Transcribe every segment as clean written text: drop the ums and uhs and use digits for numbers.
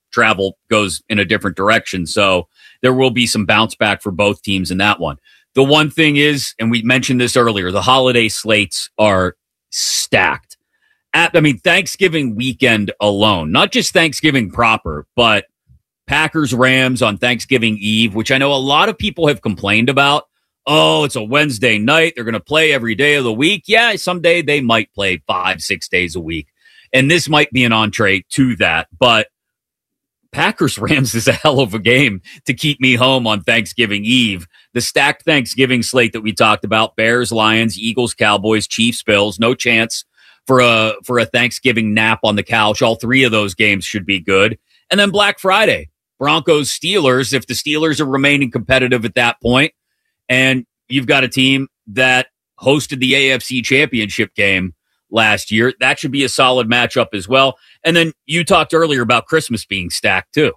travel goes in a different direction. So there will be some bounce back for both teams in that one. The one thing is, and we mentioned this earlier, the holiday slates are stacked. Thanksgiving weekend alone, not just Thanksgiving proper, but Packers Rams on Thanksgiving Eve, which I know a lot of people have complained about. Oh, it's a Wednesday night. They're going to play every day of the week. Yeah, someday they might play 5-6 days a week. And this might be an entree to that. But Packers Rams is a hell of a game to keep me home on Thanksgiving Eve. The stacked Thanksgiving slate that we talked about, Bears, Lions, Eagles, Cowboys, Chiefs, Bills, no chance for a Thanksgiving nap on the couch. All three of those games should be good. And then Black Friday, Broncos, Steelers, if the Steelers are remaining competitive at that point, and you've got a team that hosted the AFC Championship game last year, that should be a solid matchup as well. And then you talked earlier about Christmas being stacked too.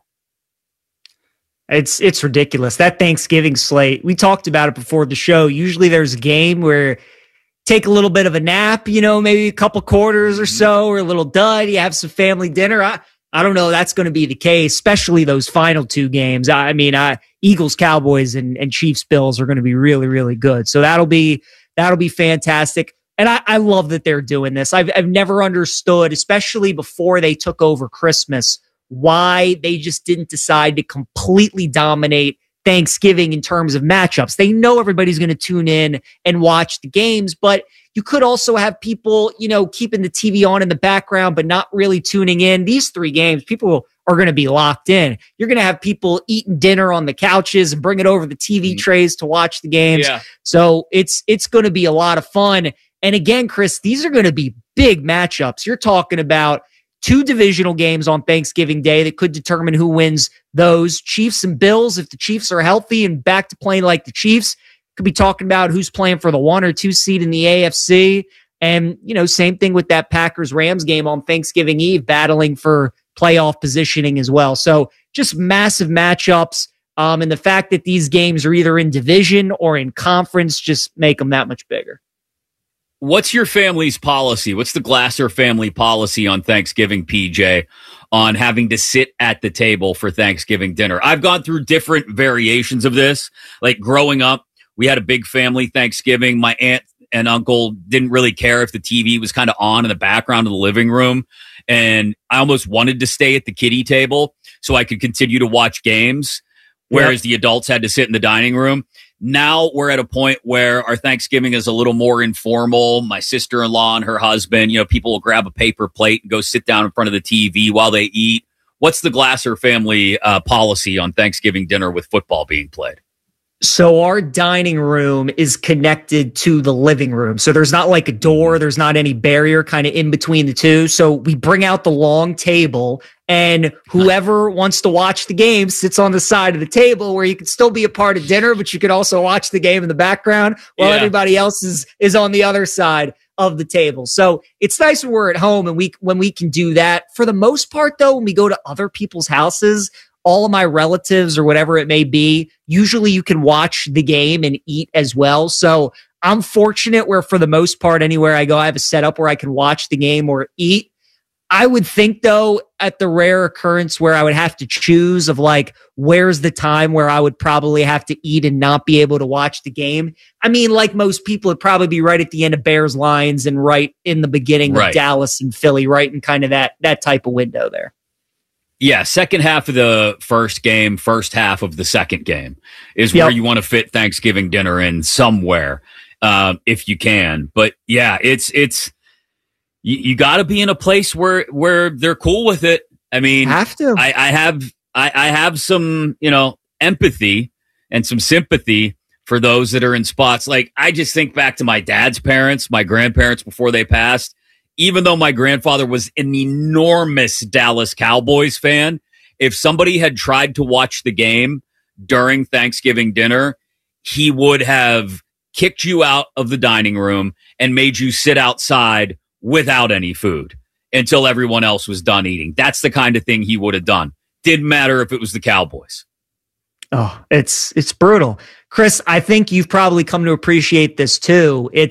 It's ridiculous. That Thanksgiving slate, we talked about it before the show. Usually there's a game where take a little bit of a nap, maybe a couple quarters or so, or a little dud. You have some family dinner. I don't know. That's going to be the case, especially those final two games. Eagles, Cowboys, and Chiefs, Bills are going to be really, really good. So that'll be fantastic. And I love that they're doing this. I've never understood, especially before they took over Christmas, why they just didn't decide to completely dominate Thanksgiving in terms of matchups. They know everybody's going to tune in and watch the games, but you could also have people, keeping the TV on in the background, but not really tuning in. These three games, people are going to be locked in. You're going to have people eating dinner on the couches and bring it over the TV trays to watch the games. Yeah. So it's going to be a lot of fun. And again, Chris, these are going to be big matchups. You're talking about two divisional games on Thanksgiving Day that could determine who wins those. Chiefs and Bills, if the Chiefs are healthy and back to playing like the Chiefs, could be talking about who's playing for the 1 or 2 seed in the AFC. And, same thing with that Packers-Rams game on Thanksgiving Eve, battling for playoff positioning as well. So just massive matchups. And the fact that these games are either in division or in conference just make them that much bigger. What's your family's policy? What's the Glasser family policy on Thanksgiving, PJ, on having to sit at the table for Thanksgiving dinner? I've gone through different variations of this. Like growing up, we had a big family Thanksgiving. My aunt and uncle didn't really care if the TV was kind of on in the background of the living room. And I almost wanted to stay at the kiddie table so I could continue to watch games, whereas the adults had to sit in the dining room. Now we're at a point where our Thanksgiving is a little more informal. My sister-in-law and her husband, people will grab a paper plate and go sit down in front of the TV while they eat. What's the Glasser family policy on Thanksgiving dinner with football being played? So our dining room is connected to the living room. So there's not like a door. There's not any barrier kind of in between the two. So we bring out the long table and whoever wants to watch the game sits on the side of the table where you can still be a part of dinner, but you could also watch the game in the background while everybody else is on the other side of the table. So it's nice when we're at home and when we can do that. For the most part, though, when we go to other people's houses, all of my relatives or whatever it may be, usually you can watch the game and eat as well. So I'm fortunate where for the most part, anywhere I go, I have a setup where I can watch the game or eat. I would think, though, at the rare occurrence where I would have to choose of like, where's the time where I would probably have to eat and not be able to watch the game? I mean, like most people, it'd probably be right at the end of Bears Lions and right in the beginning of Dallas and Philly, right in kind of that type of window there. Yeah, second half of the first game, first half of the second game is where you want to fit Thanksgiving dinner in somewhere, if you can. But yeah, it's you got to be in a place where they're cool with it. I mean, have to. I have some empathy and some sympathy for those that are in spots. Like I just think back to my dad's parents, my grandparents before they passed. Even though my grandfather was an enormous Dallas Cowboys fan, if somebody had tried to watch the game during Thanksgiving dinner, he would have kicked you out of the dining room and made you sit outside without any food until everyone else was done eating. That's the kind of thing he would have done. Didn't matter if it was the Cowboys. Oh, it's brutal. Chris, I think you've probably come to appreciate this too.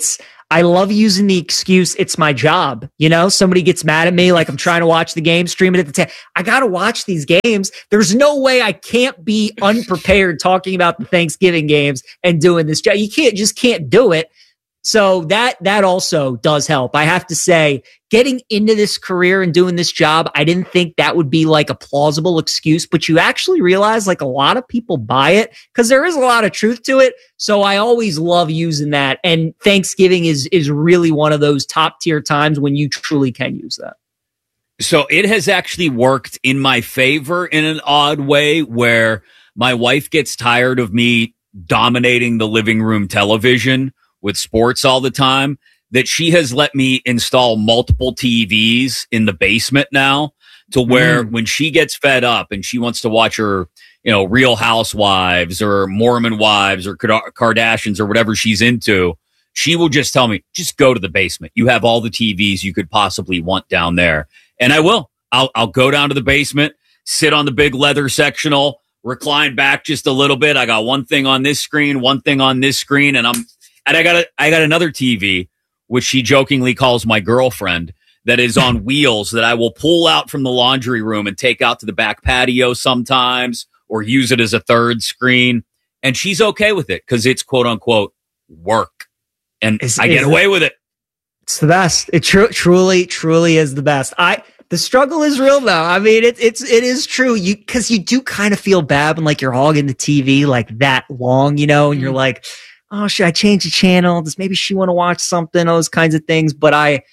I love using the excuse, it's my job. You know, somebody gets mad at me, like I'm trying to watch the game, stream it at the time. I got to watch these games. There's no way I can't be unprepared talking about the Thanksgiving games and doing this job. You can't do it. So that also does help. I have to say, getting into this career and doing this job, I didn't think that would be like a plausible excuse, but you actually realize like a lot of people buy it because there is a lot of truth to it. So I always love using that. And Thanksgiving is really one of those top tier times when you truly can use that. So it has actually worked in my favor in an odd way where my wife gets tired of me dominating the living room television with sports all the time, that she has let me install multiple TVs in the basement now to where when she gets fed up and she wants to watch her, Real Housewives or Mormon Wives or Kardashians or whatever she's into, she will just tell me, just go to the basement. You have all the TVs you could possibly want down there. And I will. I'll go down to the basement, sit on the big leather sectional, recline back just a little bit. I got one thing on this screen, one thing on this screen, and I got another TV, which she jokingly calls my girlfriend, that is on wheels that I will pull out from the laundry room and take out to the back patio sometimes or use it as a third screen. And she's okay with it because it's quote unquote work. And I get away with it. It's the best. It truly is the best. The struggle is real though. I mean, it is true. Cause you do kind of feel bad when like you're hogging the TV like that long, and you're like, oh, should I change the channel? Does maybe she want to watch something? Those kinds of things. But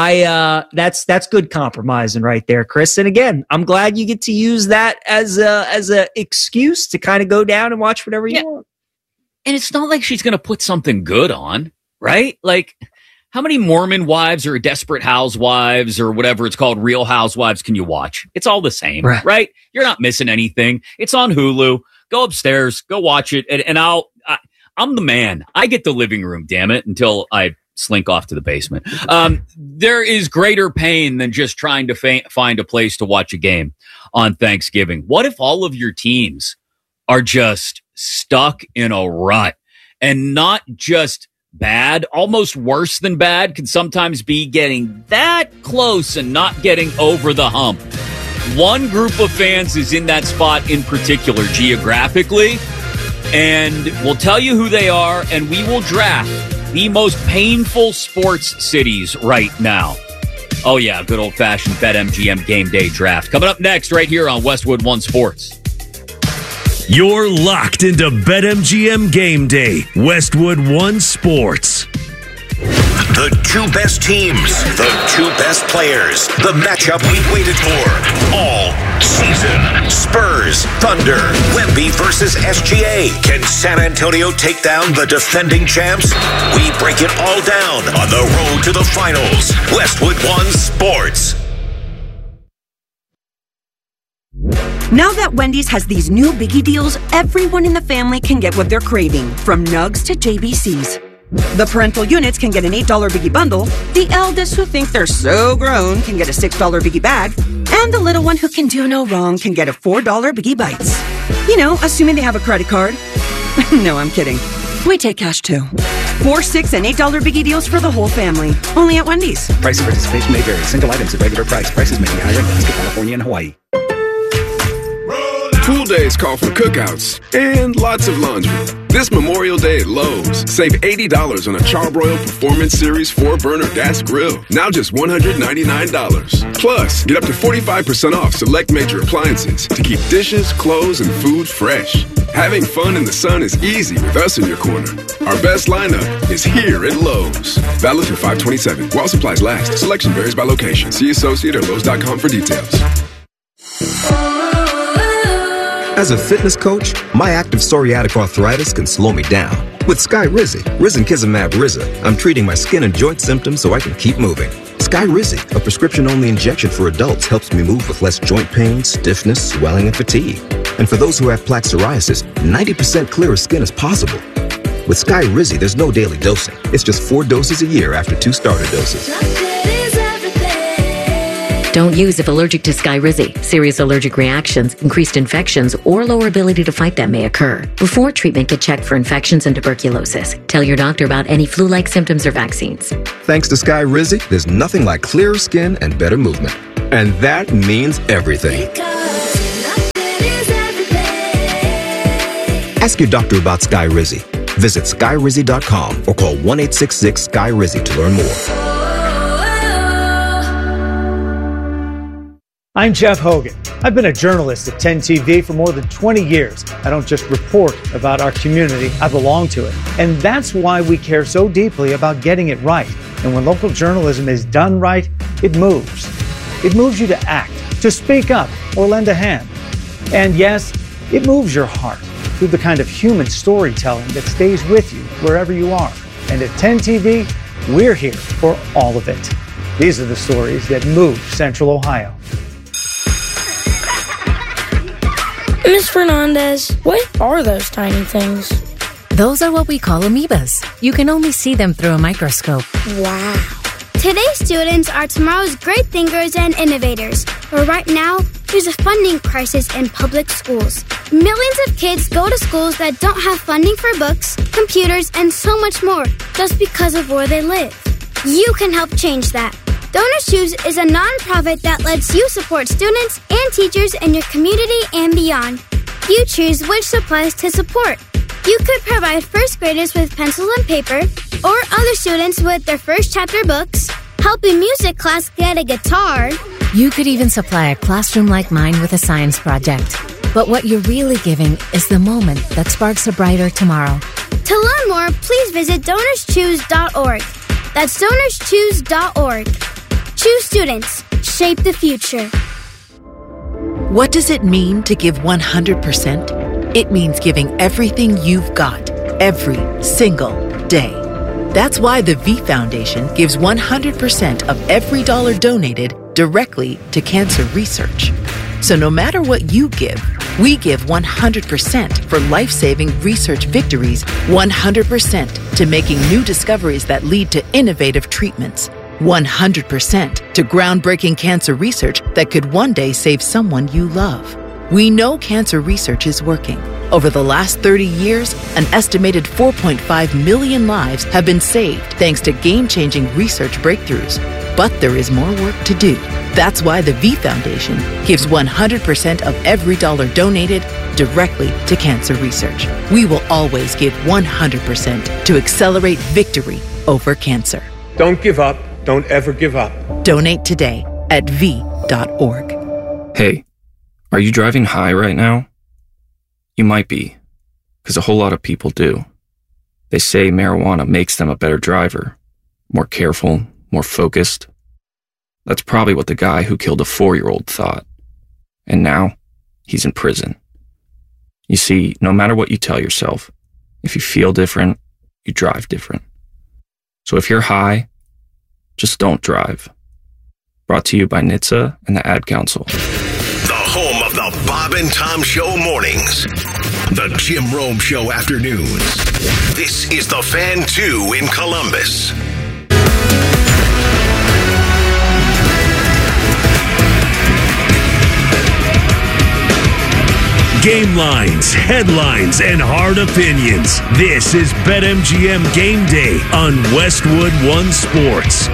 that's good compromising right there, Chris. And again, I'm glad you get to use that as a excuse to kind of go down and watch whatever you want. And it's not like she's going to put something good on, right? Like, how many Mormon Wives or Desperate Housewives or whatever it's called, Real Housewives, can you watch? It's all the same, right? You're not missing anything. It's on Hulu. Go upstairs, go watch it, and I'm the man. I get the living room, damn it, until I slink off to the basement. There is greater pain than just trying to find a place to watch a game on Thanksgiving. What if all of your teams are just stuck in a rut and not just bad, almost worse than bad, can sometimes be getting that close and not getting over the hump? One group of fans is in that spot in particular geographically, and we'll tell you who they are, and we will draft the most painful sports cities right now. Oh, yeah, good old-fashioned BetMGM Game Day draft. Coming up next right here on Westwood One Sports. You're locked into BetMGM Game Day, Westwood One Sports. The two best teams, the two best players, the matchup we've waited for all season. Spurs, Thunder, Wemby versus SGA. Can San Antonio take down the defending champs? We break it all down on the road to the finals. Westwood One Sports. Now that Wendy's has these new biggie deals, everyone in the family can get what they're craving, from nugs to JBCs. The parental units can get an $8 biggie bundle, the eldest who think they're so grown can get a $6 biggie bag, and the little one who can do no wrong can get a $4 biggie bites. You know, assuming they have a credit card. No, I'm kidding. We take cash too. $4, $6, and $8 biggie deals for the whole family. Only at Wendy's. Price and participation may vary. Single items at regular price. Prices may be higher in Alaska, California, and Hawaii. Pool days call for cookouts and lots of laundry. This Memorial Day at Lowe's, save $80 on a Charbroil Performance Series 4-burner gas grill. Now just $199. Plus, get up to 45% off select major appliances to keep dishes, clothes, and food fresh. Having fun in the sun is easy with us in your corner. Our best lineup is here at Lowe's. Valid through 5/27. While supplies last. Selection varies by location. See associate or Lowe's.com for details. As a fitness coach, my active psoriatic arthritis can slow me down. With Skyrizi, Risankizumab Riza, I'm treating my skin and joint symptoms so I can keep moving. Skyrizi, a prescription-only injection for adults, helps me move with less joint pain, stiffness, swelling, and fatigue. And for those who have plaque psoriasis, 90% clearer skin is possible. With Skyrizi, there's no daily dosing. It's just 4 doses a year after 2 starter doses. Don't use if allergic to Skyrizi. Serious allergic reactions, increased infections, or lower ability to fight them may occur. Before treatment, get checked for infections and tuberculosis. Tell your doctor about any flu-like symptoms or vaccines. Thanks to Skyrizi, there's nothing like clearer skin and better movement. And that means everything. Ask your doctor about Skyrizi. Visit skyrizi.com or call 1-866-SKY-RIZZI to learn more. I'm Jeff Hogan. I've been a journalist at 10 TV for more than 20 years. I don't just report about our community, I belong to it. And that's why we care so deeply about getting it right. And when local journalism is done right, it moves. It moves you to act, to speak up, or lend a hand. And yes, it moves your heart through the kind of human storytelling that stays with you wherever you are. And at 10 TV, we're here for all of it. These are the stories that move Central Ohio. Ms. Fernandez, what are those tiny things? Those are what we call amoebas. You can only see them through a microscope. Wow. Today's students are tomorrow's great thinkers and innovators. But right now, there's a funding crisis in public schools. Millions of kids go to schools that don't have funding for books, computers, and so much more just because of where they live. You can help change that. Donors Choose is a nonprofit that lets you support students and teachers in your community and beyond. You choose which supplies to support. You could provide first graders with pencil and paper, or other students with their first chapter books, help a music class get a guitar. You could even supply a classroom like mine with a science project. But what you're really giving is the moment that sparks a brighter tomorrow. To learn more, please visit DonorsChoose.org. That's DonorsChoose.org. Choose students. Shape the future. What does it mean to give 100%? It means giving everything you've got, every single day. That's why the V Foundation gives 100% of every dollar donated directly to cancer research. So no matter what you give, we give 100% for life-saving research victories, 100% to making new discoveries that lead to innovative treatments, 100% to groundbreaking cancer research that could one day save someone you love. We know cancer research is working. Over the last 30 years, an estimated 4.5 million lives have been saved thanks to game-changing research breakthroughs. But there is more work to do. That's why the V Foundation gives 100% of every dollar donated directly to cancer research. We will always give 100% to accelerate victory over cancer. Don't give up. Don't ever give up. Donate today at v.org. Hey, are you driving high right now? You might be, because a whole lot of people do. They say marijuana makes them a better driver, more careful, more focused. That's probably what the guy who killed a 4-year-old thought. And now, he's in prison. You see, no matter what you tell yourself, if you feel different, you drive different. So if you're high, just don't drive. Brought to you by NHTSA and the Ad Council. The home of the Bob and Tom Show mornings. The Jim Rome Show afternoons. This is The Fan 2 in Columbus. Game lines, headlines, and hard opinions. This is BetMGM Game Day on Westwood One Sports.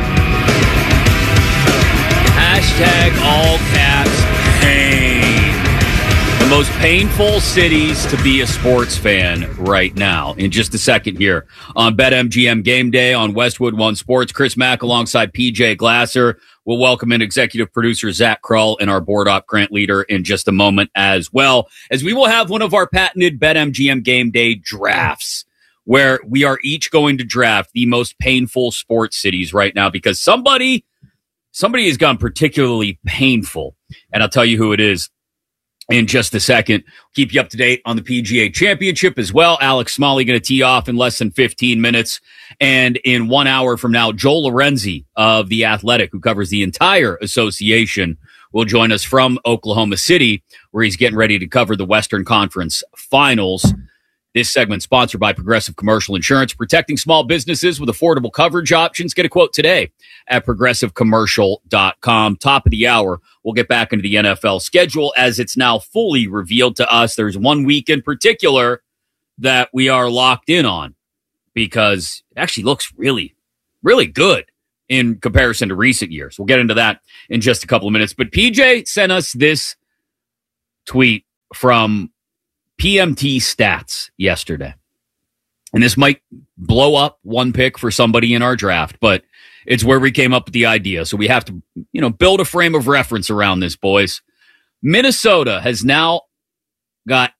Hashtag all caps pain. The most painful cities to be a sports fan right now. In just a second here on BetMGM Game Day on Westwood One Sports. Chris Mack alongside PJ Glasser. We'll welcome in executive producer Zach Krull and our board op Grant Leader in just a moment as well, as we will have one of our patented BetMGM Game Day drafts where we are each going to draft the most painful sports cities right now because somebody has gone particularly painful, and I'll tell you who it is in just a second. Keep you up to date on the PGA Championship as well. Alex Smalley going to tee off in less than 15 minutes. And in 1 hour from now, Joel Lorenzi of The Athletic, who covers the entire association, will join us from Oklahoma City, where he's getting ready to cover the Western Conference Finals. This segment sponsored by Progressive Commercial Insurance, protecting small businesses with affordable coverage options. Get a quote today at progressivecommercial.com. Top of the hour, we'll get back into the NFL schedule as it's now fully revealed to us. There's one week in particular that we are locked in on because it actually looks really, really good in comparison to recent years. We'll get into that in just a couple of minutes. But PJ sent us this tweet from PMT Stats yesterday. And this might blow up one pick for somebody in our draft, but it's where we came up with the idea. So we have to, build a frame of reference around this, boys. Minnesota has now got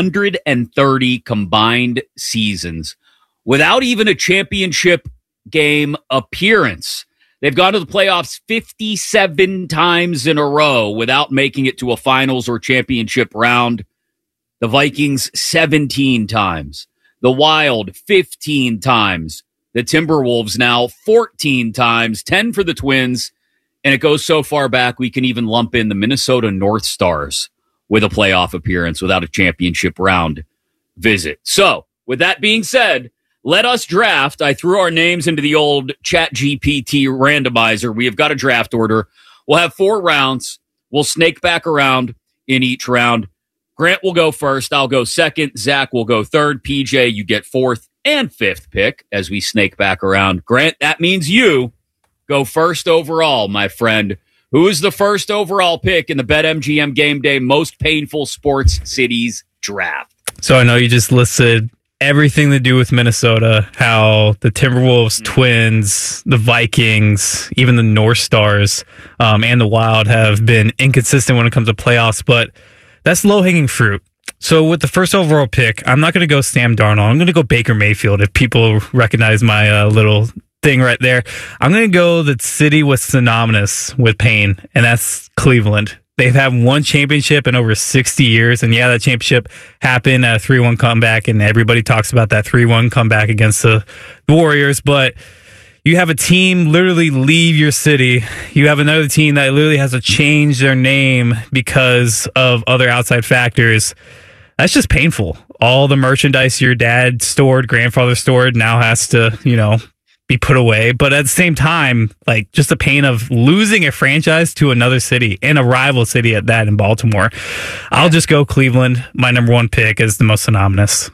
130 combined seasons without even a championship game appearance. They've gone to the playoffs 57 times in a row without making it to a finals or championship round. The Vikings 17 times. The Wild 15 times. The Timberwolves now 14 times, 10 for the Twins. And it goes so far back, we can even lump in the Minnesota North Stars with a playoff appearance without a championship round visit. So, with that being said, let us draft. I threw our names into the old ChatGPT randomizer. We have got a draft order. We'll have 4 rounds. We'll snake back around in each round. Grant will go first. I'll go second. Zach will go third. PJ, you get 4th and 5th pick as we snake back around. Grant, that means you go first overall, my friend. Who is the first overall pick in the BetMGM Game Day Most Painful Sports Cities draft? So I know you just listed everything to do with Minnesota, how the Timberwolves, Twins, the Vikings, even the North Stars, and the Wild have been inconsistent when it comes to playoffs, but that's low-hanging fruit. So with the first overall pick, I'm not going to go Sam Darnold. I'm going to go Baker Mayfield if people recognize my little thing right there. I'm going to go the city was synonymous with pain, and that's Cleveland. They've had one championship in over 60 years, and yeah, that championship happened at a 3-1 comeback, and everybody talks about that 3-1 comeback against the Warriors, but you have a team literally leave your city. You have another team that literally has to change their name because of other outside factors. That's just painful. All the merchandise your dad stored, grandfather stored, now has to, be put away. But at the same time, like just the pain of losing a franchise to another city and a rival city at that in Baltimore. I'll just go Cleveland. My number 1 pick is the most synonymous.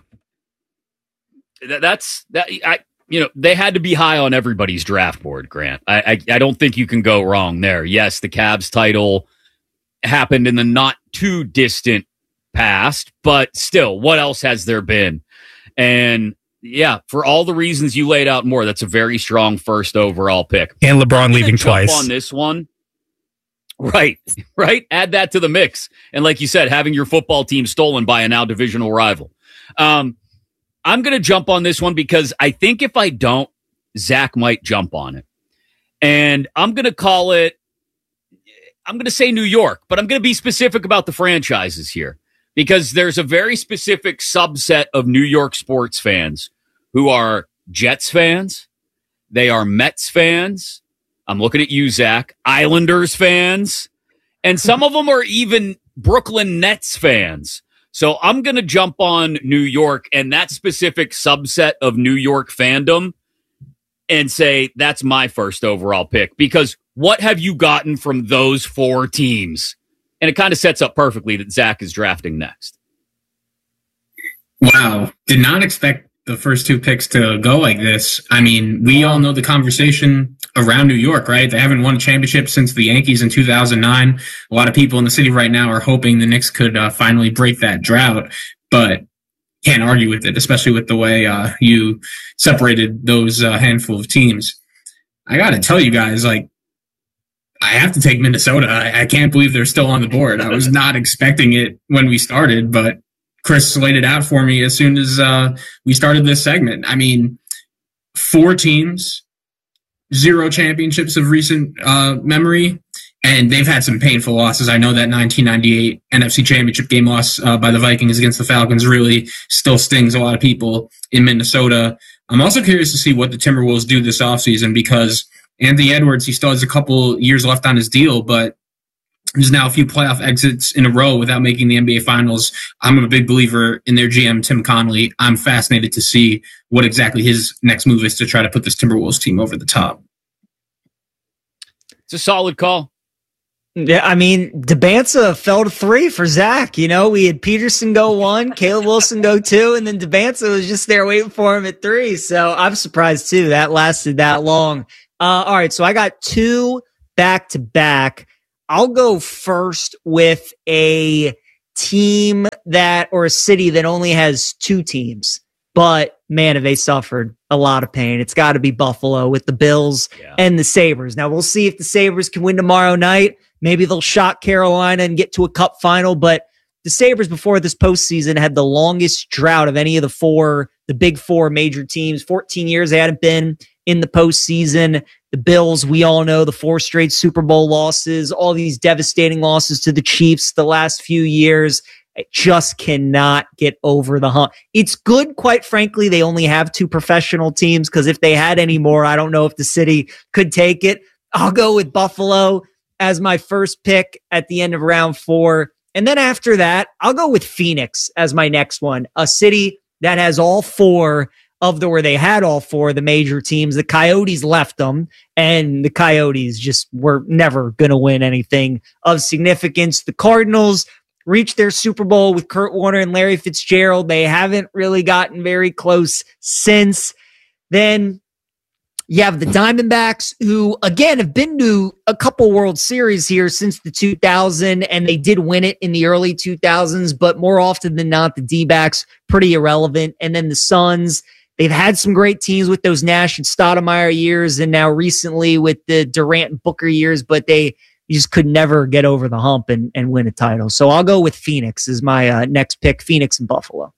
They had to be high on everybody's draft board, Grant. I don't think you can go wrong there. Yes, the Cavs title happened in the not too distant past, but still, what else has there been? And yeah, for all the reasons you laid out more, that's a very strong first overall pick. And LeBron leaving twice. On this one. Right. Add that to the mix. And like you said, having your football team stolen by a now divisional rival. I'm going to jump on this one because I think if I don't, Zach might jump on it. And I'm going to say New York, but I'm going to be specific about the franchises here because there's a very specific subset of New York sports fans who are Jets fans. They are Mets fans. I'm looking at you, Zach. Islanders fans. And some of them are even Brooklyn Nets fans. So I'm going to jump on New York and that specific subset of New York fandom and say that's my first overall pick because what have you gotten from those 4 teams? And it kind of sets up perfectly that Zach is drafting next. Wow. Did not expect the first 2 picks to go like this. I mean, we all know the conversation around New York, right? They haven't won a championship since the Yankees in 2009. A lot of people in the city right now are hoping the Knicks could finally break that drought, but can't argue with it, especially with the way you separated those handful of teams. I got to tell you guys, I have to take Minnesota. I can't believe they're still on the board. I was not expecting it when we started, but Chris laid it out for me as soon as we started this segment. I mean, 4 teams, 0 championships of recent memory, and they've had some painful losses. I know that 1998 NFC Championship game loss by the Vikings against the Falcons really still stings a lot of people in Minnesota. I'm also curious to see what the Timberwolves do this offseason because Anthony Edwards, he still has a couple years left on his deal, but There's now a few playoff exits in a row without making the NBA Finals. I'm a big believer in their GM, Tim Connelly. I'm fascinated to see what exactly his next move is to try to put this Timberwolves team over the top. It's a solid call. Yeah, I mean, Debanza fell to 3 for Zach. You know, we had Peterson go 1, Caleb Wilson go 2, and then Debanza was just there waiting for him at 3. So I'm surprised, too, that lasted that long. All right, so I got 2 back-to-back. I'll go first with a team or a city that only has 2 teams. But, man, have they suffered a lot of pain. It's got to be Buffalo with the Bills and the Sabres. Now, we'll see if the Sabres can win tomorrow night. Maybe they'll shock Carolina and get to a cup final. But the Sabres before this postseason had the longest drought of any of the big 4 major teams. 14 years they hadn't been in the postseason. The Bills, we all know the 4 straight Super Bowl losses, all these devastating losses to the Chiefs the last few years. It just cannot get over the hump. It's good, quite frankly, they only have 2 professional teams, because if they had any more, I don't know if the city could take it. I'll go with Buffalo as my first pick at the end of round 4. And then after that, I'll go with Phoenix as my next one, a city that has all 4 where they had all 4 of the major teams. The Coyotes left them, and the Coyotes just were never going to win anything of significance. The Cardinals reached their Super Bowl with Kurt Warner and Larry Fitzgerald. They haven't really gotten very close since. Then you have the Diamondbacks, who, again, have been to a couple World Series here since the 2000, and they did win it in the early 2000s, but more often than not, the D-backs, pretty irrelevant. And then the Suns, they've had some great teams with those Nash and Stoudemire years, and now recently with the Durant and Booker years, but you just could never get over the hump and win a title. So I'll go with Phoenix as my next pick, Phoenix and Buffalo.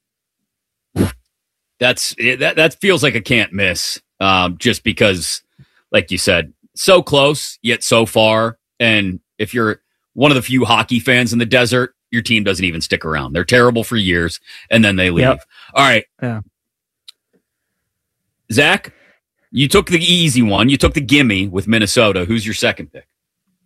That feels like a can't miss, just because, like you said, so close, yet so far. And if you're one of the few hockey fans in the desert, your team doesn't even stick around. They're terrible for years, and then they leave. Yep. All right. Yeah. Zach, you took the easy one. You took the gimme with Minnesota. Who's your second pick?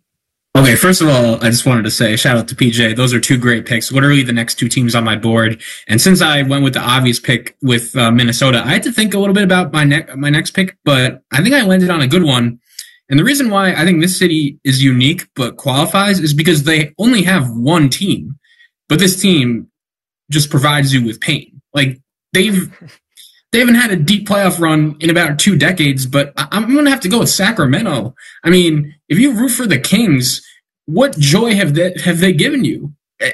Okay, first of all, I just wanted to say shout out to PJ. Those are 2 great picks. Literally the next 2 teams on my board. And since I went with the obvious pick with Minnesota, I had to think a little bit about my next pick, but I think I landed on a good one. And the reason why I think this city is unique but qualifies is because they only have 1 team, but this team just provides you with pain. Like they haven't had a deep playoff run in about 2 decades, but I'm going to have to go with Sacramento. I mean, if you root for the Kings, what joy have they given you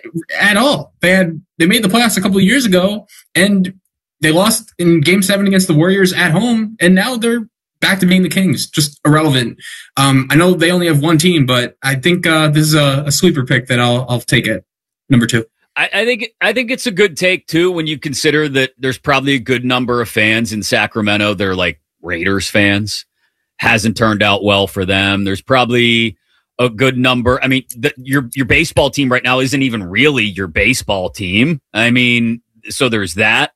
at all? They made the playoffs a couple of years ago, and they lost in Game 7 against the Warriors at home, and now they're back to being the Kings. Just irrelevant. I know they only have 1 team, but I think this is a sleeper pick that I'll take at number 2. I think it's a good take too, when you consider that there's probably a good number of fans in Sacramento. They're like Raiders fans. Hasn't turned out well for them. There's probably a good number. I mean, your baseball team right now isn't even really your baseball team. I mean, so there's that.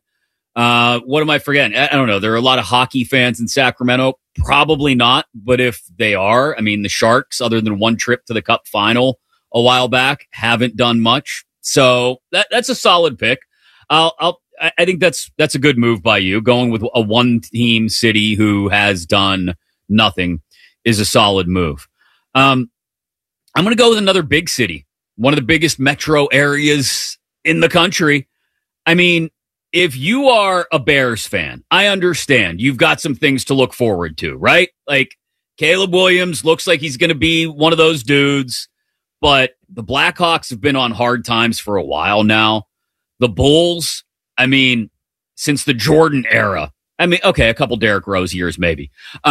What am I forgetting? I don't know. There are a lot of hockey fans in Sacramento. Probably not. But if they are, I mean, the Sharks, other than 1 trip to the Cup final a while back, haven't done much. So that's a solid pick. I think that's a good move by you. Going with a 1-team city who has done nothing is a solid move. I'm going to go with another big city, one of the biggest metro areas in the country. I mean, if you are a Bears fan, I understand you've got some things to look forward to, right? Like Caleb Williams looks like he's going to be one of those dudes. But the Blackhawks have been on hard times for a while now. The Bulls, I mean, since the Jordan era. I mean, okay, a couple Derrick Rose years maybe.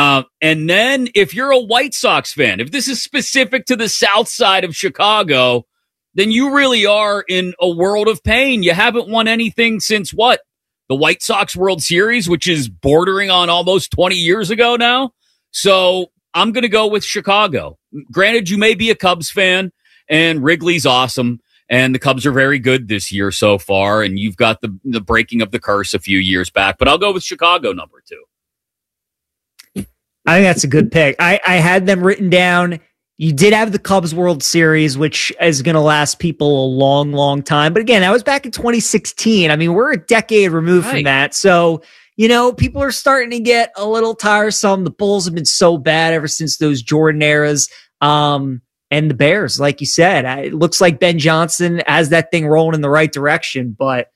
And then if you're a White Sox fan, if this is specific to the south side of Chicago, then you really are in a world of pain. You haven't won anything since what? The White Sox World Series, which is bordering on almost 20 years ago now. So I'm going to go with Chicago. Granted, you may be a Cubs fan, and Wrigley's awesome, and the Cubs are very good this year so far, and you've got the breaking of the curse a few years back, but I'll go with Chicago number 2. I think that's a good pick. I had them written down You did have the Cubs World Series, which is going to last people a long, long time. But again, that was back in 2016. I mean, we're a decade removed from that. So, people are starting to get a little tiresome. The Bulls have been so bad ever since those Jordan eras. And the Bears, like you said, it looks like Ben Johnson has that thing rolling in the right direction. But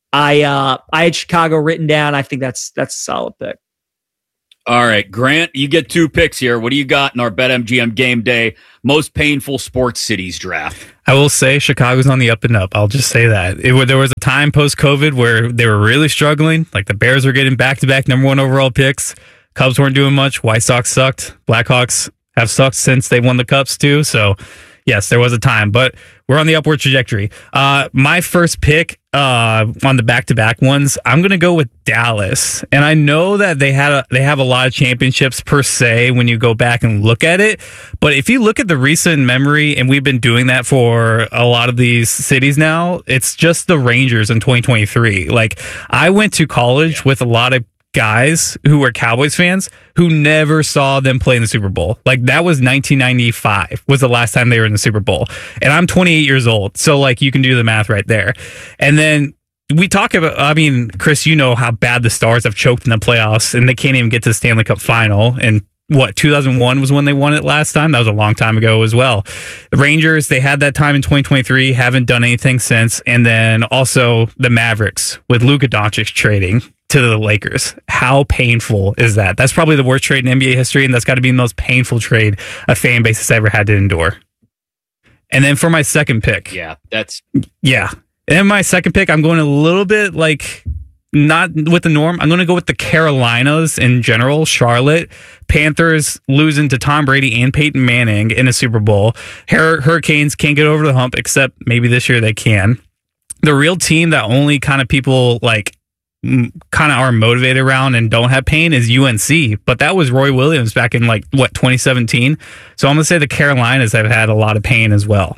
I had Chicago written down. I think that's a solid pick. All right, Grant, you get 2 picks here. What do you got in our BetMGM Game Day most painful sports cities draft? I will say Chicago's on the up and up. I'll just say that. There was a time post-COVID where they were really struggling. Like the Bears were getting back-to-back number 1 overall picks. Cubs weren't doing much. White Sox sucked. Blackhawks have sucked since they won the Cups too. So, yes, there was a time, but we're on the upward trajectory. My first pick on the back-to-back ones, I'm going to go with Dallas. And I know that they have a lot of championships per se when you go back and look at it. But if you look at the recent memory, and we've been doing that for a lot of these cities now, it's just the Rangers in 2023. Like, I went to college with a lot of guys who were Cowboys fans who never saw them play in the Super Bowl. Like that was 1995 was the last time they were in the Super Bowl. And I'm 28 years old. So like you can do the math right there. And then we talk about, I mean, Chris, you know how bad the Stars have choked in the playoffs and they can't even get to the Stanley Cup final. And 2001 was when they won it last time. That was a long time ago as well. The Rangers, they had that time in 2023, haven't done anything since. And then also the Mavericks with Luka Doncic trading to the Lakers. How painful is that? That's probably the worst trade in NBA history, and that's got to be the most painful trade a fan base has ever had to endure. And then for my second pick. Yeah. And then my second pick, I'm going a little bit like not with the norm. I'm going to go with the Carolinas in general. Charlotte. Panthers losing to Tom Brady and Peyton Manning in a Super Bowl. Hurricanes can't get over the hump, except maybe this year they can. The real team that only kind of people like kind of are motivated around and don't have pain is UNC, but that was Roy Williams back in 2017. So I'm going to say the Carolinas have had a lot of pain as well.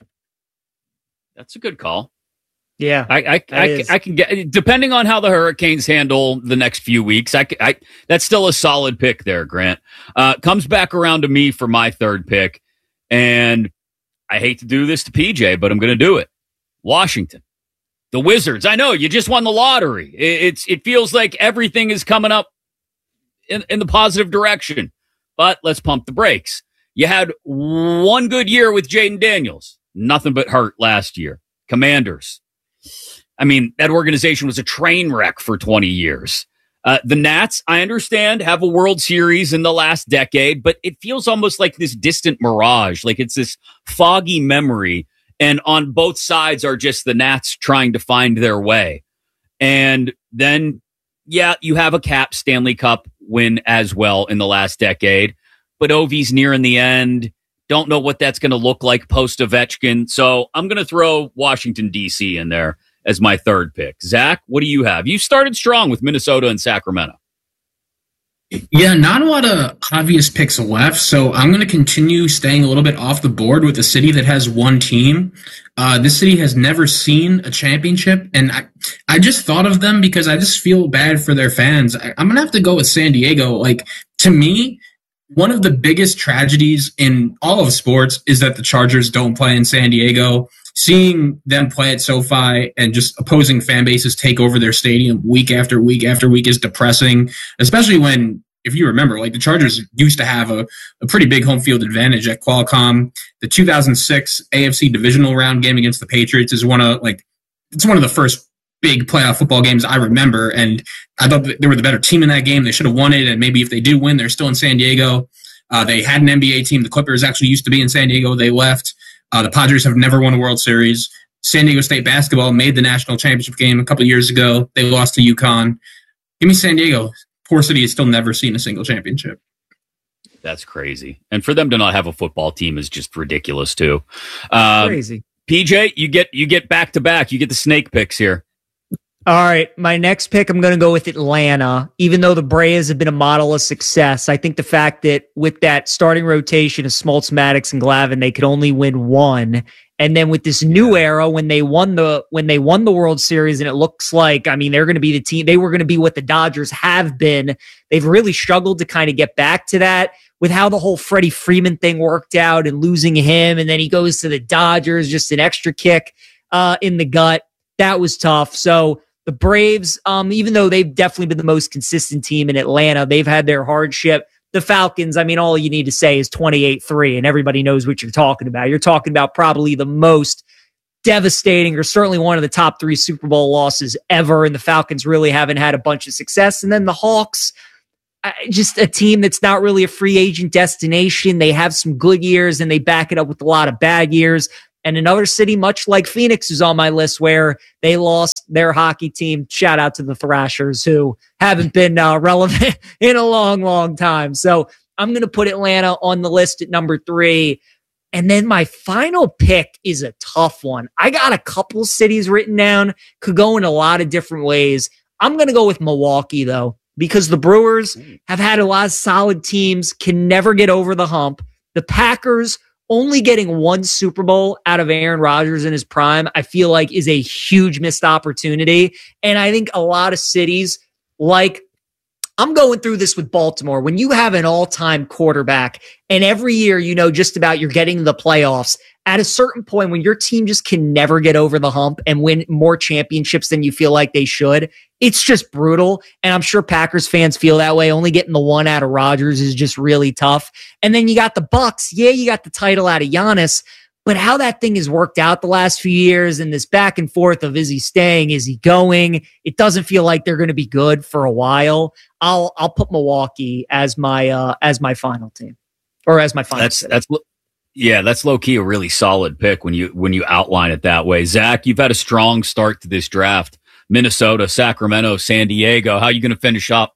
That's a good call. Yeah. I can get, depending on how the Hurricanes handle the next few weeks, that's still a solid pick there, Grant. Comes back around to me for my third pick, and I hate to do this to PJ, but I'm going to do it. Washington. The Wizards. I know you just won the lottery. It feels like everything is coming up in the positive direction, but let's pump the brakes. You had one good year with Jaden Daniels, nothing but hurt last year. Commanders. I mean, that organization was a train wreck for 20 years. The Nats, I understand, have a World Series in the last decade, but it feels almost like this distant mirage. Like it's this foggy memory. And on both sides are just the Nats trying to find their way. And then, yeah, you have a Cap Stanley Cup win as well in the last decade. But Ovi's nearing the end. Don't know what that's going to look like post Ovechkin. So I'm going to throw Washington, D.C. in there as my third pick. Zach, what do you have? You started strong with Minnesota and Sacramento. Yeah, not a lot of obvious picks left, so I'm going to continue staying a little bit off the board with a city that has one team. This city has never seen a championship, and I just thought of them because I just feel bad for their fans. I'm going to have to go with San Diego. Like, to me, one of the biggest tragedies in all of sports is that the Chargers don't play in San Diego. Seeing them play at SoFi and just opposing fan bases take over their stadium week after week after week is depressing, especially when, if you remember, like the Chargers used to have a pretty big home field advantage at Qualcomm. The 2006 AFC divisional round game against the Patriots is one of the first big playoff football games I remember. And I thought they were the better team in that game. They should have won it. And maybe if they do win, they're still in San Diego. They had an NBA team. The Clippers actually used to be in San Diego. They left. The Padres have never won a World Series. San Diego State basketball made the national championship game a couple of years ago. They lost to UConn. Give me San Diego. Poor city has still never seen a single championship. That's crazy. And for them to not have a football team is just ridiculous too. Crazy. PJ, you get back to back. You get the snake picks here. All right, my next pick, I'm going to go with Atlanta. Even though the Braves have been a model of success, I think the fact that with that starting rotation of Smoltz, Maddox, and Glavine, they could only win one. And then with this new era, when they won the World Series, and it looks like, I mean, they're going to be the team. They were going to be what the Dodgers have been. They've really struggled to kind of get back to that. with how the whole Freddie Freeman thing worked out and losing him. And then he goes to the Dodgers, just an extra kick in the gut. That was tough. So the Braves, even though they've definitely been the most consistent team in Atlanta, they've had their hardship. The Falcons, I mean, all you need to say is 28-3, and everybody knows what you're talking about. You're talking about probably the most devastating, or certainly one of the top 3 Super Bowl losses ever, and the Falcons really haven't had a bunch of success. And then the Hawks, just a team that's not really a free agent destination. They have some good years, and they back it up with a lot of bad years. And another city, much like Phoenix, is on my list, where they lost their hockey team. Shout out to the Thrashers, who haven't been relevant in a long, long time. So I'm going to put Atlanta on the list at number 3. And then my final pick is a tough one. I got a couple cities written down, could go in a lot of different ways. I'm going to go with Milwaukee, though, because the Brewers have had a lot of solid teams, can never get over the hump. The Packers only getting 1 Super Bowl out of Aaron Rodgers in his prime, I feel like, is a huge missed opportunity. And I think a lot of cities, like, I'm going through this with Baltimore. When you have an all-time quarterback and every year, you know, just about you're getting the playoffs, at a certain point when your team just can never get over the hump and win more championships than you feel like they should, it's just brutal. And I'm sure Packers fans feel that way. Only getting the 1 out of Rodgers is just really tough. And then you got the Bucks. Yeah, you got the title out of Giannis, but how that thing has worked out the last few years and this back and forth of, is he staying? Is he going? It doesn't feel like they're going to be good for a while. I'll put Milwaukee as my final team, or as my final. That's low key a really solid pick when you outline it that way. Zach, you've had a strong start to this draft. Minnesota, Sacramento, San Diego. How are you going to finish up?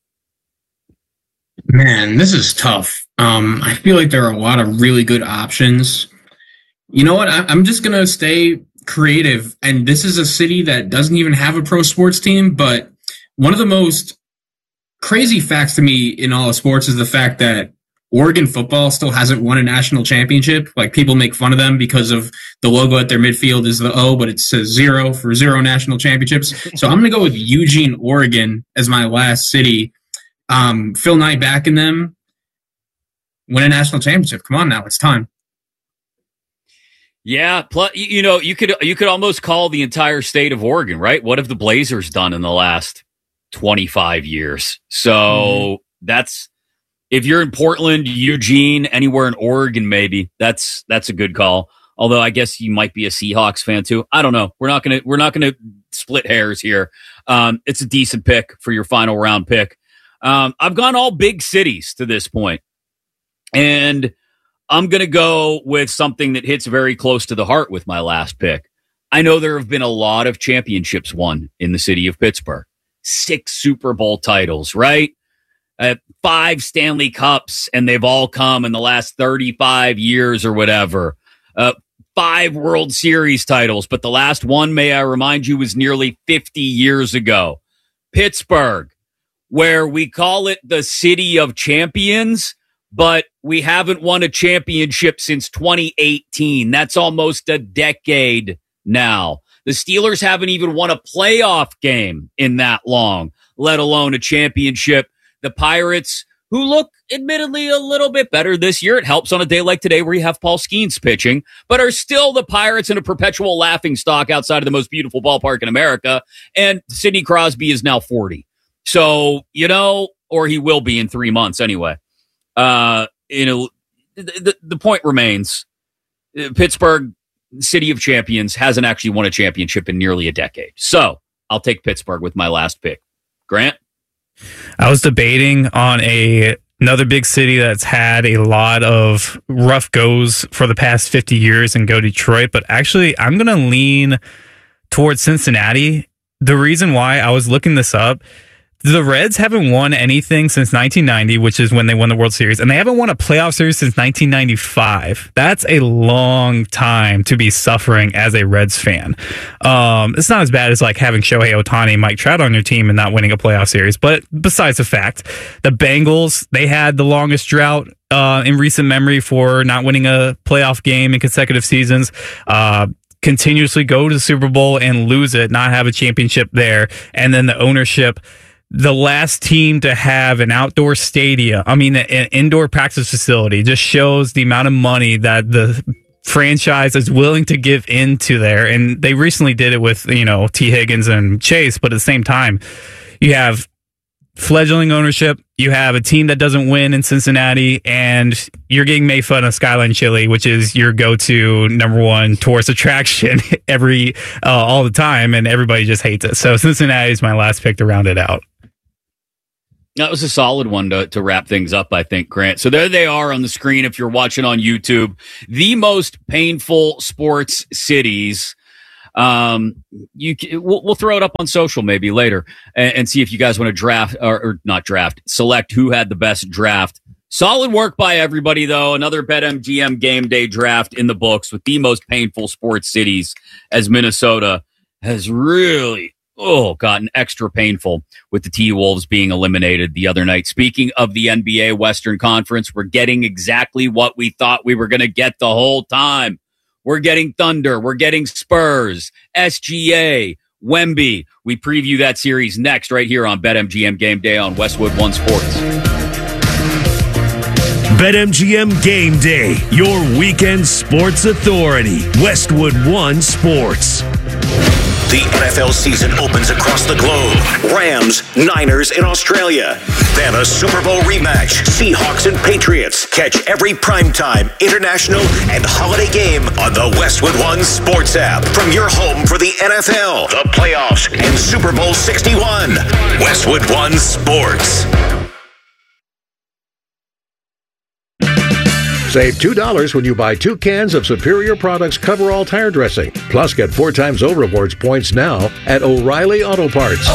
Man, this is tough. I feel like there are a lot of really good options. You know what? I'm just going to stay creative. And this is a city that doesn't even have a pro sports team. But one of the most crazy facts to me in all of sports is the fact that Oregon football still hasn't won a national championship. Like, people make fun of them because of the logo at their midfield is the O, but it says 0 for 0 national championships. So I'm going to go with Eugene, Oregon as my last city. Phil Knight backing them, win a national championship. Come on now, it's time. Yeah, plus, you know, you could almost call the entire state of Oregon, right? What have the Blazers done in the last 25 years? So that's, if you're in Portland, Eugene, anywhere in Oregon, maybe that's a good call. Although I guess you might be a Seahawks fan too. I don't know. We're not gonna split hairs here. It's a decent pick for your final round pick. I've gone all big cities to this point, and I'm going to go with something that hits very close to the heart with my last pick. I know there have been a lot of championships won in the city of Pittsburgh. 6 Super Bowl titles, right? 5 Stanley Cups, and they've all come in the last 35 years or whatever. 5 World Series titles, but the last one, may I remind you, was nearly 50 years ago. Pittsburgh, where we call it the city of champions, but we haven't won a championship since 2018. That's almost a decade now. The Steelers haven't even won a playoff game in that long, let alone a championship. The Pirates, who look admittedly a little bit better this year, it helps on a day like today where you have Paul Skeens pitching, but are still the Pirates in a perpetual laughingstock outside of the most beautiful ballpark in America. And Sidney Crosby is now 40. So, you know, or he will be in 3 months anyway. You know, the point remains, Pittsburgh, city of champions, hasn't actually won a championship in nearly a decade. So I'll take Pittsburgh with my last pick. Grant? I was debating on another big city that's had a lot of rough goes for the past 50 years and go Detroit, but actually I'm going to lean towards Cincinnati. The reason why, I was looking this up, the Reds haven't won anything since 1990, which is when they won the World Series, and they haven't won a playoff series since 1995. That's a long time to be suffering as a Reds fan. It's not as bad as like having Shohei Ohtani and Mike Trout on your team and not winning a playoff series, but besides the fact, the Bengals, they had the longest drought in recent memory for not winning a playoff game in consecutive seasons. Continuously go to the Super Bowl and lose it, not have a championship there, and then the ownership the last team to have an outdoor stadium, an indoor practice facility, just shows the amount of money that the franchise is willing to give into there. And they recently did it with, T. Higgins and Chase, but at the same time, you have fledgling ownership, you have a team that doesn't win in Cincinnati, and you're getting made fun of Skyline Chili, which is your go-to number one tourist attraction all the time, and everybody just hates it. So Cincinnati is my last pick to round it out. That was a solid one to wrap things up, I think, Grant. So there they are on the screen if you're watching on YouTube. The most painful sports cities. We'll throw it up on social maybe later and see if you guys want to draft or not draft, select who had the best draft. Solid work by everybody, though. Another BetMGM game day draft in the books with the most painful sports cities, as Minnesota has really gotten extra painful with the T-Wolves being eliminated the other night. Speaking of the NBA Western Conference, we're getting exactly what we thought we were going to get the whole time. We're getting Thunder. We're getting Spurs, SGA, Wemby. We preview that series next right here on BetMGM Game Day on Westwood One Sports. BetMGM Game Day, your weekend sports authority. Westwood One Sports. The NFL season opens across the globe. Rams, Niners in Australia. Then a Super Bowl rematch. Seahawks and Patriots. Catch every primetime, international, and holiday game on the Westwood One Sports app. From your home for the NFL, the playoffs, and Super Bowl 61. Westwood One Sports. Save $2 when you buy 2 cans of Superior Products Coverall Tire Dressing. Plus, get 4 times O Rewards points now at O'Reilly Auto Parts.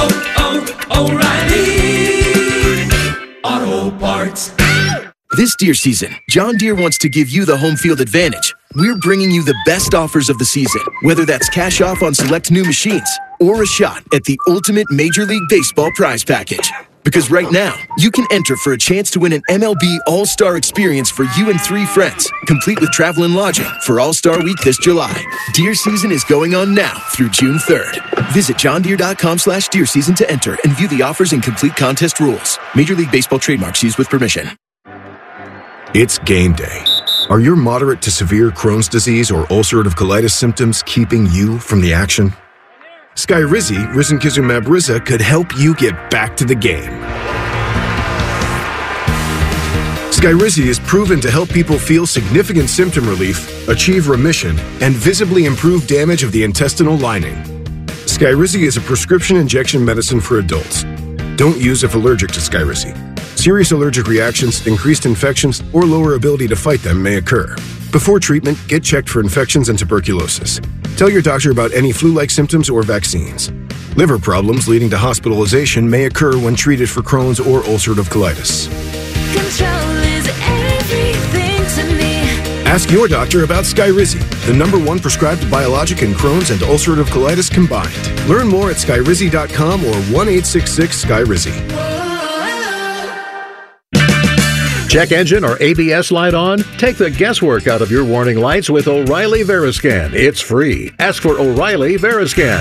O'Reilly Auto Parts. This deer season, John Deere wants to give you the home field advantage. We're bringing you the best offers of the season, whether that's cash off on select new machines or a shot at the ultimate Major League Baseball prize package. Because right now, you can enter for a chance to win an MLB All-Star experience for you and 3 friends, complete with travel and lodging for All-Star Week this July. Deer season is going on now through June 3rd. Visit johndeere.com/deer season to enter and view the offers and complete contest rules. Major League Baseball trademarks used with permission. It's game day. Are your moderate to severe Crohn's disease or ulcerative colitis symptoms keeping you from the action? Skyrizi, risankizumab Riza, could help you get back to the game. Skyrizi is proven to help people feel significant symptom relief, achieve remission, and visibly improve damage of the intestinal lining. Skyrizi is a prescription injection medicine for adults. Don't use if allergic to Skyrizi. Serious allergic reactions, increased infections, or lower ability to fight them may occur. Before treatment, get checked for infections and tuberculosis. Tell your doctor about any flu-like symptoms or vaccines. Liver problems leading to hospitalization may occur when treated for Crohn's or ulcerative colitis. Control is everything to me. Ask your doctor about Skyrizi, the #1 prescribed biologic in Crohn's and ulcerative colitis combined. Learn more at skyrizi.com or 1-866-SKYRIZI. Check engine or ABS light on? Take the guesswork out of your warning lights with O'Reilly Veriscan. It's free. Ask for O'Reilly Veriscan.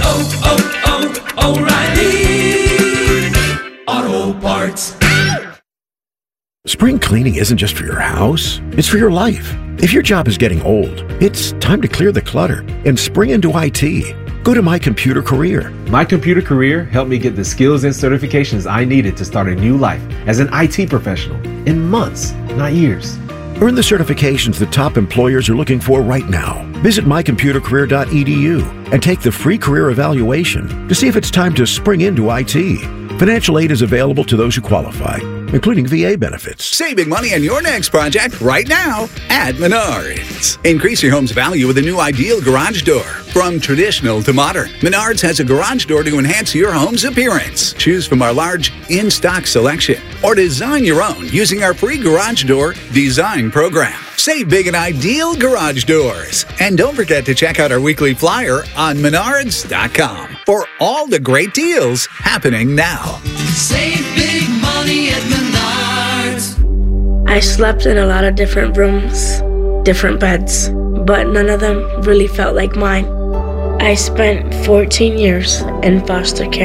O'Reilly Auto Parts. Spring cleaning isn't just for your house, it's for your life. If your job is getting old, it's time to clear the clutter and spring into IT. Go to My Computer Career. My Computer Career helped me get the skills and certifications I needed to start a new life as an IT professional in months, not years. Earn the certifications the top employers are looking for right now. Visit mycomputercareer.edu and take the free career evaluation to see if it's time to spring into IT. Financial aid is available to those who qualify, including VA benefits. Saving money on your next project right now at Menards. Increase your home's value with a new Ideal garage door. From traditional to modern, Menards has a garage door to enhance your home's appearance. Choose from our large in-stock selection or design your own using our free garage door design program. Save big at Ideal Garage Doors. And don't forget to check out our weekly flyer on menards.com for all the great deals happening now. Save big money at Menards. I slept in a lot of different rooms, different beds, but none of them really felt like mine. I spent 14 years in foster care.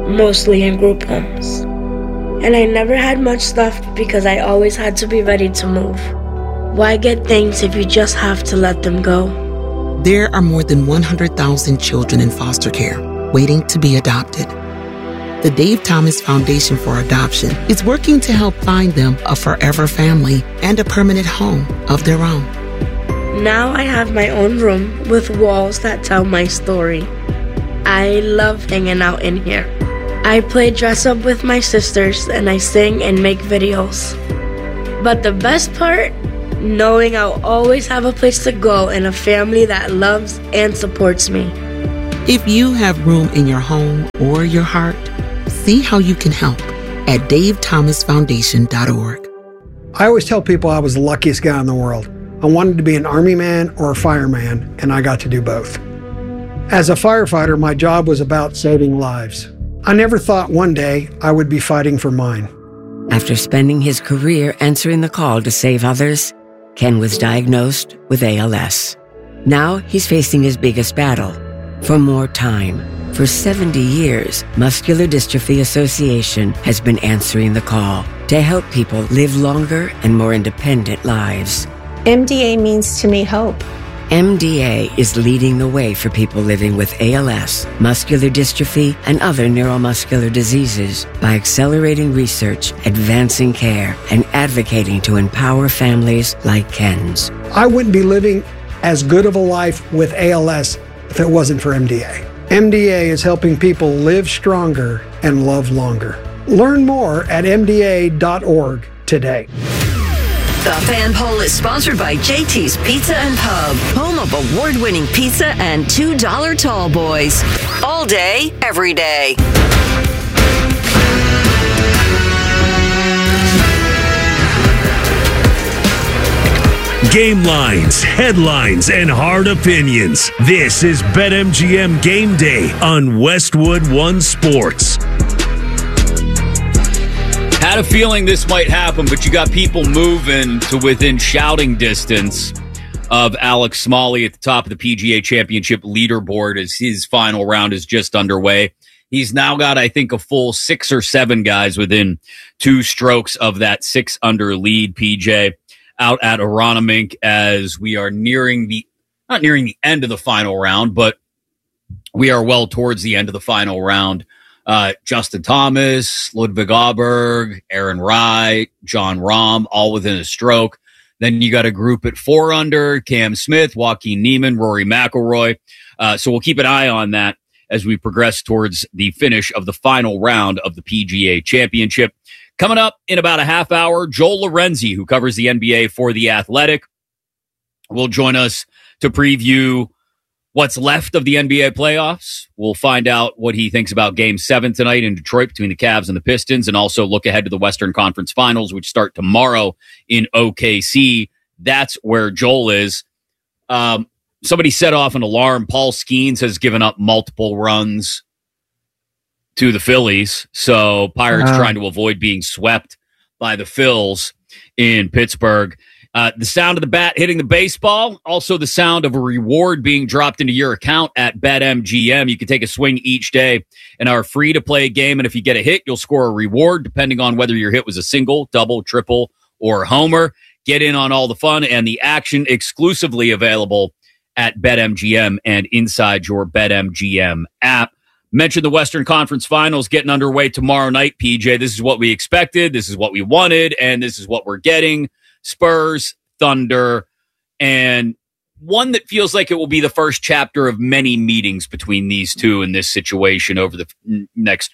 mostly in group homes. And I never had much stuff because I always had to be ready to move. Why get things if you just have to let them go? There are more than 100,000 children in foster care waiting to be adopted. The Dave Thomas Foundation for Adoption is working to help find them a forever family and a permanent home of their own. Now I have my own room with walls that tell my story. I love hanging out in here. I play dress up with my sisters and I sing and make videos. But the best part? Knowing I'll always have a place to go and a family that loves and supports me. If you have room in your home or your heart, see how you can help at davethomasfoundation.org. I always tell people I was the luckiest guy in the world. I wanted to be an Army man or a fireman, and I got to do both. As a firefighter, my job was about saving lives. I never thought one day I would be fighting for mine. After spending his career answering the call to save others, Ken was diagnosed with ALS. Now he's facing his biggest battle, for more time. For 70 years, Muscular Dystrophy Association has been answering the call to help people live longer and more independent lives. MDA means to me hope. MDA is leading the way for people living with ALS, muscular dystrophy, and other neuromuscular diseases by accelerating research, advancing care, and advocating to empower families like Ken's. I wouldn't be living as good of a life with ALS if it wasn't for MDA. MDA is helping people live stronger and love longer. Learn more at MDA.org today. The Fan Poll is sponsored by JT's Pizza and Pub, home of award-winning pizza and $2 tall boys. All day, every day. Game lines, headlines, and hard opinions. This is BetMGM Game Day on Westwood One Sports. Had a feeling this might happen, but you got people moving to within shouting distance of Alex Smalley at the top of the PGA Championship leaderboard as his final round is just underway. He's now got, I think, a full 6 or 7 guys within 2 strokes of that 6 under lead, PJ, out at Aronimink as we are not nearing the end of the final round, but we are well towards the end of the final round. Justin Thomas, Ludwig Aberg, Aaron Rai, John Rahm, all within a stroke. Then you got a group at 4 under, Cam Smith, Joaquin Niemann, Rory McIlroy. So we'll keep an eye on that as we progress towards the finish of the final round of the PGA Championship. Coming up in about a half hour, Joel Lorenzi, who covers the NBA for The Athletic, will join us to preview what's left of the NBA playoffs. We'll find out what he thinks about Game 7 tonight in Detroit between the Cavs and the Pistons, and also look ahead to the Western Conference Finals, which start tomorrow in OKC. That's where Joel is. Somebody set off an alarm. Paul Skeens has given up multiple runs to the Phillies, so Pirates trying to avoid being swept by the Phils in Pittsburgh. The sound of the bat hitting the baseball, also the sound of a reward being dropped into your account at BetMGM. You can take a swing each day in our free-to-play game, and if you get a hit, you'll score a reward depending on whether your hit was a single, double, triple, or homer. Get in on all the fun and the action exclusively available at BetMGM and inside your BetMGM app. Mentioned the Western Conference Finals getting underway tomorrow night, PJ. This is what we expected, this is what we wanted, and this is what we're getting. Spurs, Thunder, and one that feels like it will be the first chapter of many meetings between these two in this situation over the next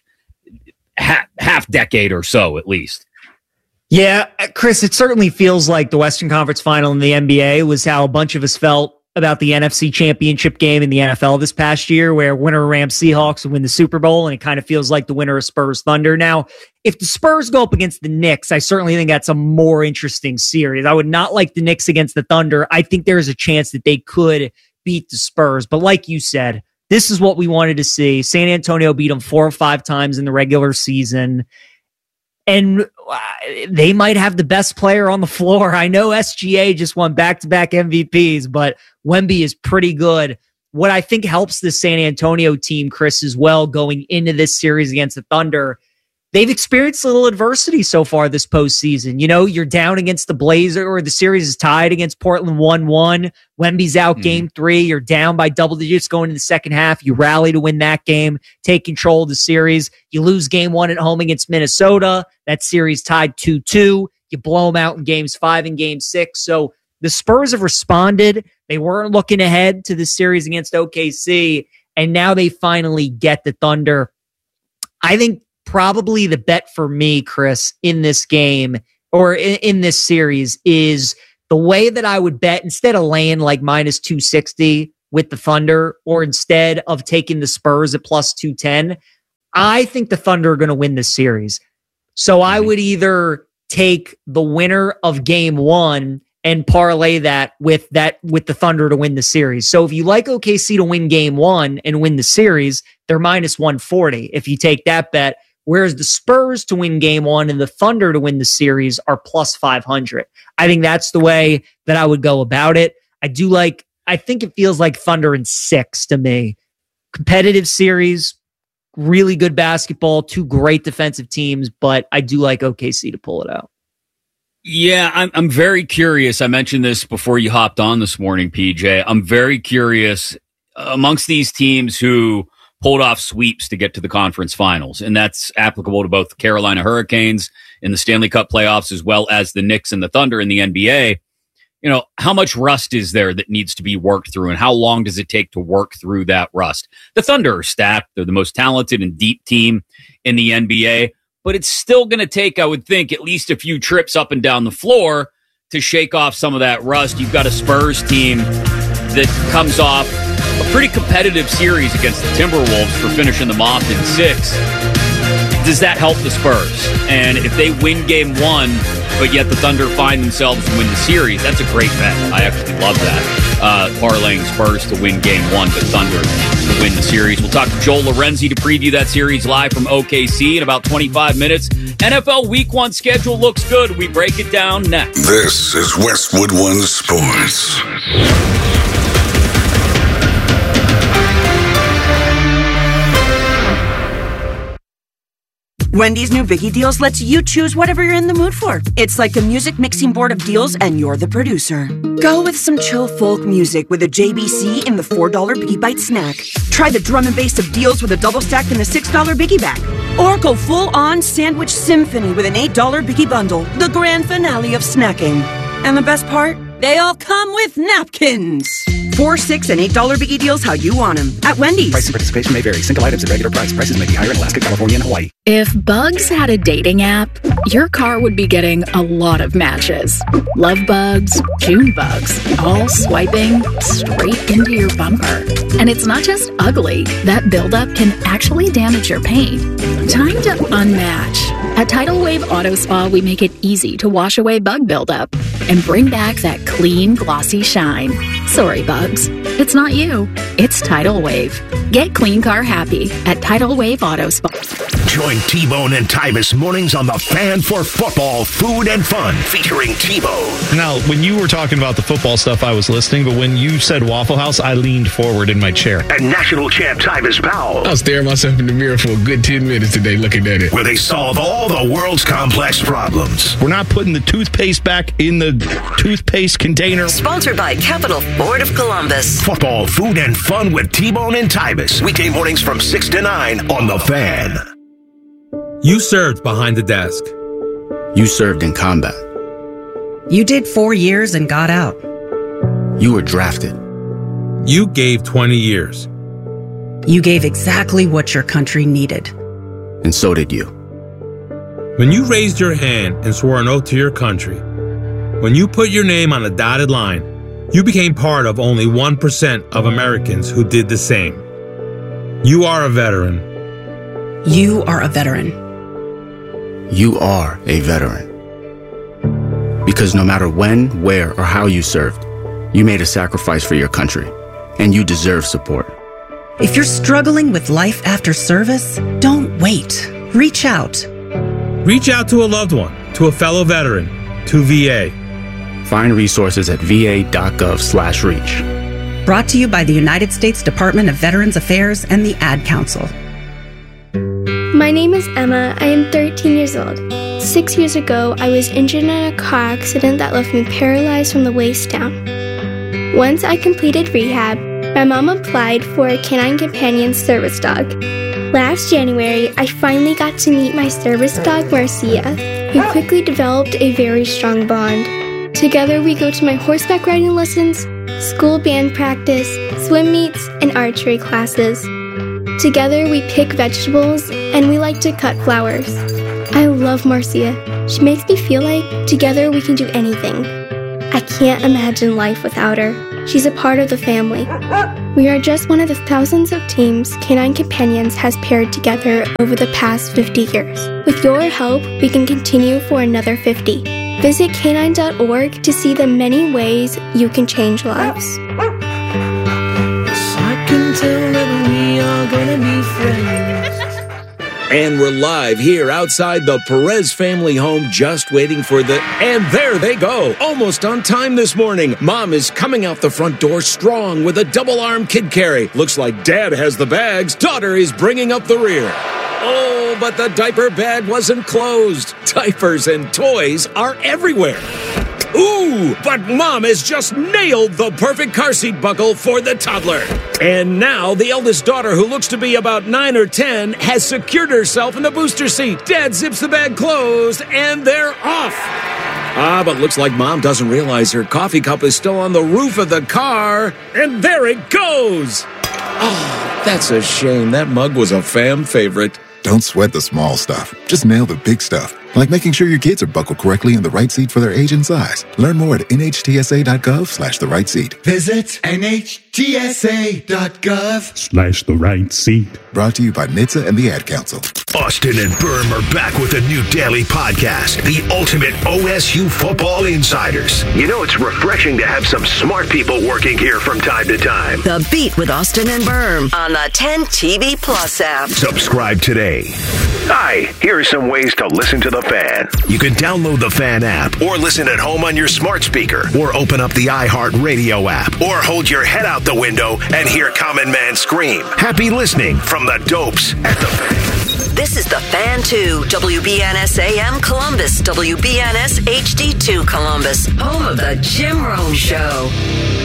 half decade or so, at least. Yeah, Chris, it certainly feels like the Western Conference Final in the NBA was how a bunch of us felt about the NFC Championship game in the NFL this past year, where winner Rams Seahawks would win the Super Bowl, and it kind of feels like the winner of Spurs Thunder. Now, if the Spurs go up against the Knicks, I certainly think that's a more interesting series. I would not like the Knicks against the Thunder. I think there's a chance that they could beat the Spurs. But like you said, this is what we wanted to see. San Antonio beat them 4 or 5 times in the regular season. And they might have the best player on the floor. I know SGA just won back-to-back MVPs, but Wemby is pretty good what I think helps the San Antonio team, Chris, as well, going into this series against the Thunder, they've experienced a little adversity so far this postseason. You know, you're down against the Blazers, or the series is tied against Portland 1-1. Wemby's out game 3. You're down by double digits going into the second half. You rally to win that game, take control of the series. You lose game 1 at home against Minnesota. That series tied 2-2. You blow them out in games 5 and game 6. So the Spurs have responded. They weren't looking ahead to the series against OKC, and now they finally get the Thunder. I think probably the bet for me, Chris, in this game or in this series is the way that I would bet, instead of laying like minus 260 with the Thunder, or instead of taking the Spurs at plus 210, I think the Thunder are going to win this series. So I would either take the winner of game 1 and parlay that with the Thunder to win the series. So if you like OKC to win game 1 and win the series, they're minus 140 if you take that bet. Whereas the Spurs to win game 1 and the Thunder to win the series are plus 500. I think that's the way that I would go about it. I think it feels like Thunder in 6 to me. Competitive series, really good basketball, 2 great defensive teams, but I do like OKC to pull it out. Yeah, I'm very curious. I mentioned this before you hopped on this morning, PJ. I'm very curious amongst these teams who pulled off sweeps to get to the conference finals. And that's applicable to both the Carolina Hurricanes in the Stanley Cup playoffs, as well as the Knicks and the Thunder in the NBA. You know, how much rust is there that needs to be worked through, and how long does it take to work through that rust? The Thunder are stacked. They're the most talented and deep team in the NBA, but it's still going to take, I would think, at least a few trips up and down the floor to shake off some of that rust. You've got a Spurs team that comes off a pretty competitive series against the Timberwolves for finishing them off in 6. Does that help the Spurs? And if they win game 1, but yet the Thunder find themselves to win the series, that's a great bet. I actually love that. Parlaying Spurs to win game 1, but Thunder to win the series. We'll talk to Joel Lorenzi to preview that series live from OKC in about 25 minutes. NFL Week 1 schedule looks good. We break it down next. This is Westwood One Sports. Wendy's new Biggie Deals lets you choose whatever you're in the mood for. It's like a music mixing board of deals, and you're the producer. Go with some chill folk music with a JBC in the $4 Biggie Bite snack. Try the drum and bass of deals with a double stack in the $6 Biggie Bag. Or go full-on sandwich symphony with an $8 Biggie Bundle, the grand finale of snacking. And the best part? They all come with napkins. $4, $6, and $8 Biggie Deals how you want them. At Wendy's. Price and participation may vary. Single items at regular price. Prices may be higher in Alaska, California, and Hawaii. If Bugs had a dating app, your car would be getting a lot of matches. Love bugs, June bugs, all swiping straight into your bumper. And it's not just ugly. That buildup can actually damage your paint. Time to unmatch. At Tidal Wave Auto Spa, we make it easy to wash away bug buildup and bring back that clean, glossy shine. Sorry, bugs. It's not you. It's Tidal Wave. Get clean car happy at Tidal Wave Auto Spa. Join T-Bone and Tyvus mornings on The Fan for football, food, and fun, featuring T-Bone. Now, when you were talking about the football stuff, I was listening, but when you said Waffle House, I leaned forward in my chair. And national champ Tyvus Powell. I was staring myself in the mirror for a good 10 minutes today looking at it. Where they solve all the world's complex problems. We're not putting the toothpaste back in the toothpaste container. Sponsored by Capital Ford of Columbus. Football, food, and fun with T-Bone and Tyvus. Weekday mornings from 6 to 9 on The Fan. You served behind the desk. You served in combat. You did 4 years and got out. You were drafted. You gave 20 years. You gave exactly what your country needed. And so did you. When you raised your hand and swore an oath to your country, when you put your name on a dotted line, you became part of only 1% of Americans who did the same. You are a veteran. You are a veteran. You are a veteran. Because no matter when, where, or how you served, you made a sacrifice for your country, and you deserve support. If you're struggling with life after service, don't wait. Reach out. Reach out to a loved one, to a fellow veteran, to VA. Find resources at va.gov/reach. Brought to you by the United States Department of Veterans Affairs and the Ad Council. My name is Emma. I am 13 years old. 6 years ago, I was injured in a car accident that left me paralyzed from the waist down. Once I completed rehab, my mom applied for a Canine Companion service dog. Last January, I finally got to meet my service dog, Marcia, who quickly developed a very strong bond. Together, we go to my horseback riding lessons, school band practice, swim meets, and archery classes. Together, we pick vegetables, and we like to cut flowers. I love Marcia. She makes me feel like together we can do anything. I can't imagine life without her. She's a part of the family. We are just one of the thousands of teams Canine Companions has paired together over the past 50 years. With your help, we can continue for another 50. Visit canine.org to see the many ways you can change lives. I can tell that we are gonna be friends. And we're live here outside the Perez family home, just waiting for the... And there they go, almost on time this morning. Mom is coming out the front door strong with a double-arm kid carry. Looks like Dad has the bags. Daughter is bringing up the rear. Oh, but the diaper bag wasn't closed. Diapers and toys are everywhere. Ooh, but Mom has just nailed the perfect car seat buckle for the toddler. And now the eldest daughter, who looks to be about 9 or 10, has secured herself in the booster seat. Dad zips the bag closed, and they're off. But looks like Mom doesn't realize her coffee cup is still on the roof of the car. And there it goes. Oh, that's a shame. That mug was a fam favorite. Don't sweat the small stuff. Just nail the big stuff, like making sure your kids are buckled correctly in the right seat for their age and size. Learn more at nhtsa.gov/the right seat. Visit nhtsa.gov/the right seat. Brought to you by NHTSA and the Ad Council. Austin and Berm are back with a new daily podcast, the ultimate OSU Football Insiders. You know, it's refreshing to have some smart people working here from time to time. The Beat with Austin and Berm on the 10 TV Plus app. Subscribe today. Hi, here are some ways to listen to The Fan. You can download the Fan app, or listen at home on your smart speaker, or open up the iHeartRadio app, or hold your head out the window and hear Common Man scream. Happy listening from the dopes at The Fan. This is The Fan 2, WBNS AM Columbus, WBNS HD2 Columbus, home of the Jim Rome Show.